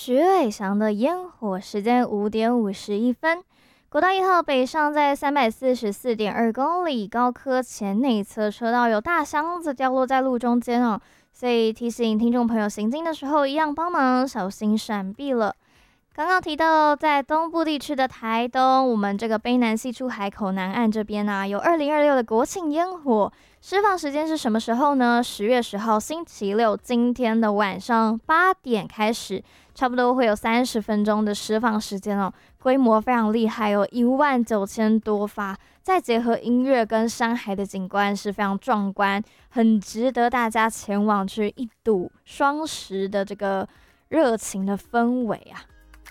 徐伟翔的烟火，时间5:51。国道1号北上在344.2公里，高科前内侧车道有大箱子掉落在路中间哦，所以提醒听众朋友行经的时候一样帮忙小心闪避了。刚刚提到，在东部地区的台东，我们这个卑南溪出海口南岸这边啊，有2026的国庆烟火，释放时间是什么时候呢？10月10号星期六，今天的晚上8点开始，差不多会有30分钟的释放时间哦，规模非常厉害哦，19000多发，再结合音乐跟山海的景观是非常壮观，很值得大家前往去一睹双十的这个热情的氛围啊。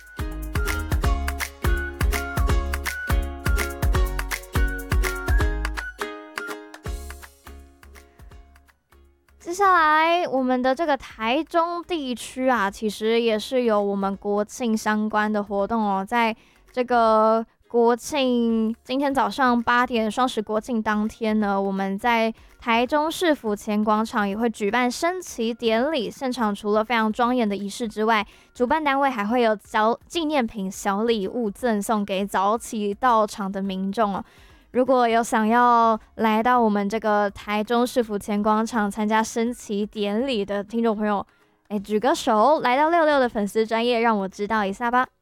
接下来，我们的这个台中地区啊，其实也是有我们国庆相关的活动哦。在这个国庆今天早上8点，双十国庆当天呢，我们在台中市府前广场也会举办升旗典礼。现场除了非常庄严的仪式之外，主办单位还会有纪念品、小礼物赠送给早起到场的民众哦。如果有想要来到我们这个台中市府前广场参加升旗典礼的听众朋友，举个手，来到66的粉丝专页，让我知道一下吧。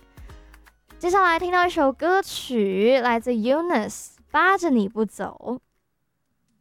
接下来听到一首歌曲，来自 Eunice， 扒着你不走。